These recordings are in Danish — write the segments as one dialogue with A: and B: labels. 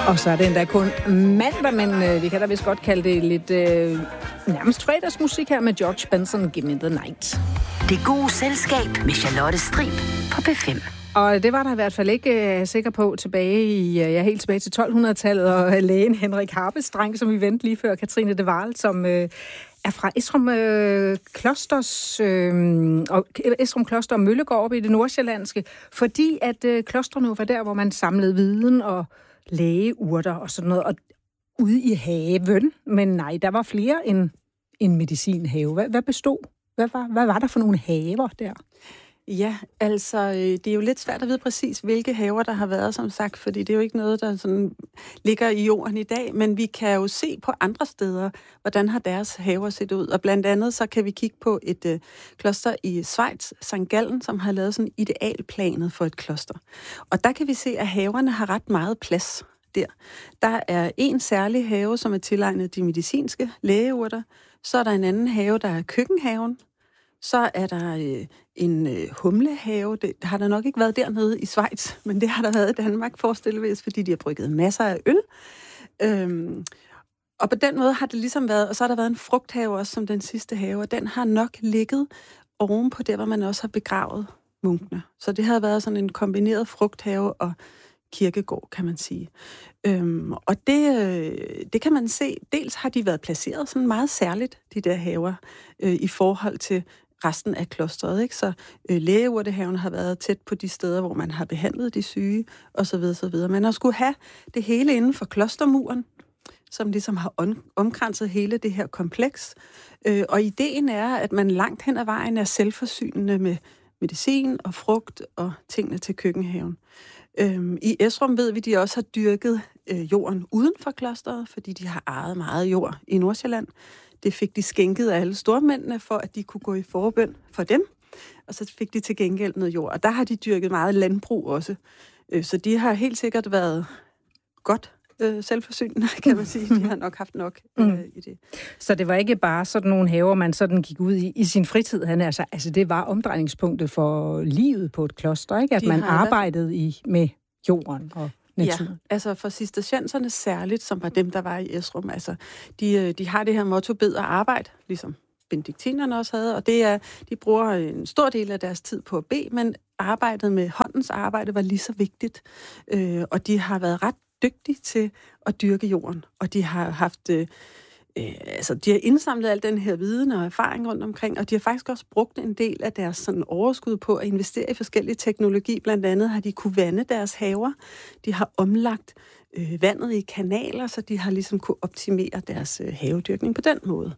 A: Og så er det endda kun mandag, men vi kan da vist godt kalde det lidt nærmest fredagsmusik her med George Benson, Give Me The Night.
B: Det gode selskab med Charlotte Strib på P5.
A: Og det var der i hvert fald ikke sikker på tilbage i, helt tilbage til 1200-tallet, og lægen Henrik Harpestreng, som vi vendte lige før, Katrine de Waal, som er fra Esrum Kloster og Møllegård oppe i det nordsjællandske, fordi at klostrene var der, hvor man samlede viden og lægeurter og sådan noget, og ude i haven. Men nej, der var flere end en medicinhave. Hvad bestod? Hvad var der for nogle haver der?
C: Ja, altså, det er jo lidt svært at vide præcis, hvilke haver der har været, som sagt, fordi det er jo ikke noget, der sådan ligger i jorden i dag, men vi kan jo se på andre steder, hvordan har deres haver set ud. Og blandt andet så kan vi kigge på et kloster i Schweiz, St. Gallen, som har lavet sådan idealplanet for et kloster. Og der kan vi se, at haverne har ret meget plads der. Der er en særlig have, som er tilegnet de medicinske lægeurter. Så er der en anden have, der er køkkenhaven. Så er der en humlehave. Det har der nok ikke været dernede i Schweiz, men det har der været i Danmark, forestillevis, fordi de har brygget masser af øl. Og på den måde har det ligesom været, og så har der været en frugthave også, som den sidste have, og den har nok ligget ovenpå der, hvor man også har begravet munkene. Så det har været sådan en kombineret frugthave og kirkegård, kan man sige. Og det kan man se, dels har de været placeret sådan meget særligt, de der haver, i forhold til resten af klosteret, ikke? Så lægeurtehaven har været tæt på de steder, hvor man har behandlet de syge, osv. Man har skulle have det hele inden for klostermuren, som ligesom har omkranset hele det her kompleks. Og ideen er, at man langt hen ad vejen er selvforsynende med medicin og frugt og tingene til køkkenhaven. I Esrum ved vi, de også har dyrket jorden uden for klosteret, fordi de har ejet meget jord i Nordsjælland. Det fik de skænket af alle stormændene, for at de kunne gå i forbøn for dem. Og så fik de til gengæld noget jord. Og der har de dyrket meget landbrug også. Så de har helt sikkert været godt selvforsynende, kan man sige. De har nok haft nok i det.
A: Så det var ikke bare sådan nogle haver, man sådan gik ud i sin fritid. Altså det var omdrejningspunktet for livet på et kloster, ikke? At man arbejdede med jorden og naturen.
C: Ja, altså for cistercienserne særligt, som var dem, der var i Esrum. Altså, de har det her motto, bed og arbejde, ligesom benediktinerne også havde, og det er, de bruger en stor del af deres tid på at bede, men arbejdet med håndens arbejde var lige så vigtigt. Og de har været ret dygtige til at dyrke jorden, og de har haft de har indsamlet al den her viden og erfaring rundt omkring, og de har faktisk også brugt en del af deres sådan overskud på at investere i forskellige teknologi. Blandt andet har de kunne vande deres haver. De har omlagt vandet i kanaler, så de har ligesom kunne optimere deres havedyrkning på den måde.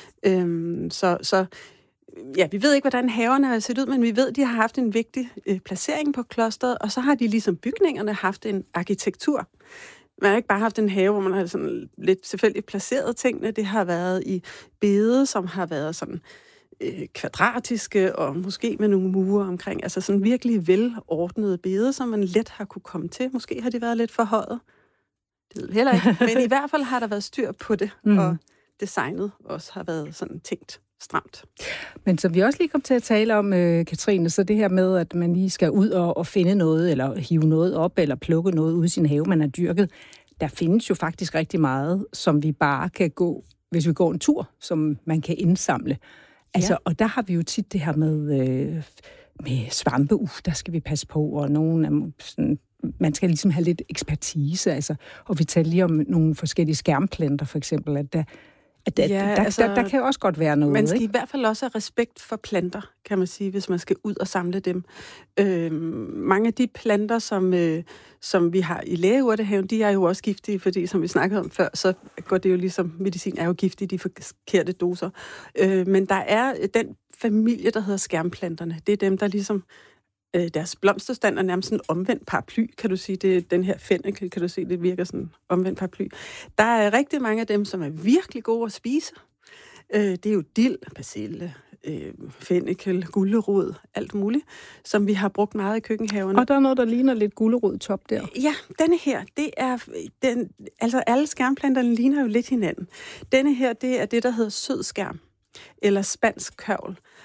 C: Vi ved ikke, hvordan haverne har set ud, men vi ved, at de har haft en vigtig placering på klosteret, og så har de ligesom bygningerne haft en arkitektur. Man har ikke bare haft en have, hvor man har sådan lidt tilfældigt placeret tingene. Det har været i bede, som har været sådan kvadratiske og måske med nogle mure omkring. Altså sådan virkelig velordnede bede, som man let har kunne komme til. Måske har de været lidt forhøjet. Det ved jeg heller ikke. Men i hvert fald har der været styr på det, og designet også har været sådan tænkt stramt.
A: Men som vi også lige kom til at tale om, Katrine, så det her med, at man lige skal ud og finde noget, eller hive noget op, eller plukke noget ud i sin have, man har dyrket. Der findes jo faktisk rigtig meget, som vi bare kan gå, hvis vi går en tur, som man kan indsamle. Altså, og der har vi jo tit det her med svampe. Der skal vi passe på, og nogen er sådan, man skal ligesom have lidt ekspertise, altså. Og vi taler lige om nogle forskellige skærmplanter, for eksempel, at der kan jo også godt være noget.
C: Man skal i hvert fald også have respekt for planter, kan man sige, hvis man skal ud og samle dem. Mange af de planter, som vi har i lægeurtehaven, de er jo også giftige, fordi som vi snakkede om før, så går det jo ligesom, medicin er jo giftig i de forkerte doser. Men der er den familie, der hedder skærmplanterne. Det er dem, der ligesom deres blomsterstand er nærmest sådan en omvendt paraply, kan du sige. Det er den her fennikel, kan du se, det virker sådan en omvendt paraply. Der er rigtig mange af dem, som er virkelig gode at spise. Det er jo dild, persille, fennikel, gulerod, alt muligt, som vi har brugt meget i køkkenhaverne.
A: Og der er noget, der ligner lidt gulerod-top der.
C: Ja, denne her, det er altså alle skærmplanterne ligner jo lidt hinanden. Denne her, det er det, der hedder sødskærm, eller spansk kørvel.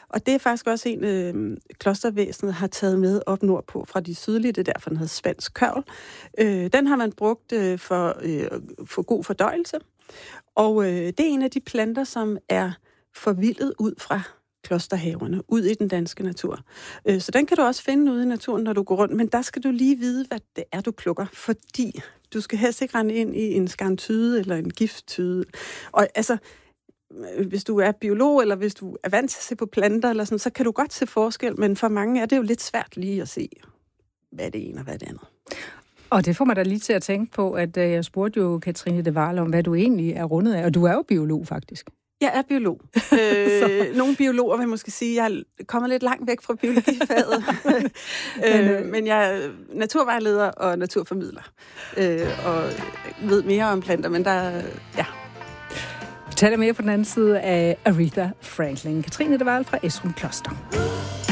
C: Og det er faktisk også en, klostervæsenet har taget med op nordpå fra de sydlige. Det er derfor, den hedder spansk kørvel. Den har man brugt for god fordøjelse. Og det er en af de planter, som er forvildet ud fra klosterhaverne, ud i den danske natur. Så den kan du også finde ude i naturen, når du går rundt, men der skal du lige vide, hvad det er, du plukker, fordi du skal helst ikke rende ind i en skarntyde eller en gifttyde. Og altså, hvis du er biolog, eller hvis du er vant til at se på planter, eller sådan, så kan du godt se forskel, men for mange er det jo lidt svært lige at se, hvad det ene og hvad det andet.
A: Og det får mig da lige til at tænke på, at jeg spurgte jo Katrine de Waal om, hvad du egentlig er rundet af, og du er jo biolog faktisk.
C: Jeg er biolog. Nogle biologer vil måske sige, at jeg er kommet lidt langt væk fra biologifaget. Men jeg er naturvejleder og naturformidler. Og ved mere om planter, men ja.
A: Vi taler mere på den anden side af Aretha Franklin. Katrine de Waal fra Esrum Kloster.